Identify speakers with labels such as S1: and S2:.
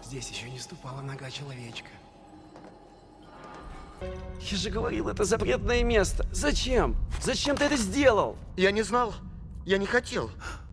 S1: Здесь еще не ступала нога человечка.
S2: Я же говорил, это запретное место. Зачем? Зачем ты это сделал?
S3: Я не знал. Я не хотел.